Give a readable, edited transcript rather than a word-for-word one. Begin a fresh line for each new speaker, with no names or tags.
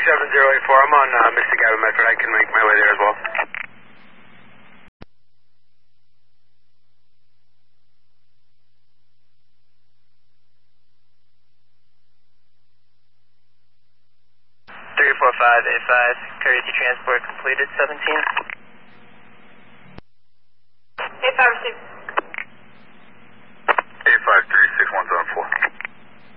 7084. I'm on Mystic Avenue Medford. I can make my way there as well. 34585, courtesy transport completed, 17.